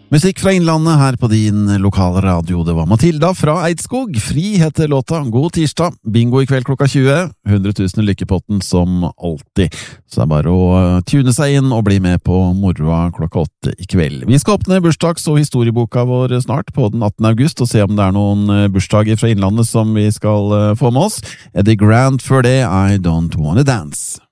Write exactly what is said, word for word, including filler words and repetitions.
Musikk fra Innlandet her på din lokale radio. Det var Matilda fra Eidskog. Fri heter låta. God tirsdag. Bingo i kveld klokka tjue. hundre tusen i lykkepotten som alltid. Så det er bare å tune seg inn og bli med på moroa klokka åtte i kveld. Vi skal åpne bursdags- og historieboka vår snart på den attende august og se om det er noen bursdager fra Innlandet som vi skal få med oss. Eddie Grant før det, I Don't Wanna Dance.